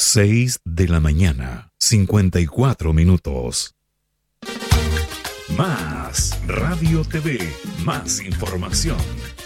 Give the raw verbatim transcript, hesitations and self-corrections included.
seis de la mañana, cincuenta y cuatro minutos. Más Radio T V, más información.